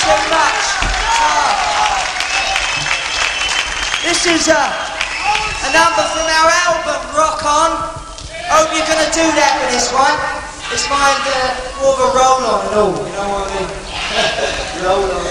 too much. This is a number from our album, Rock On. Hope you're going to do that with this one. It's mine, more of a roll on and all, you know what I mean? Roll on.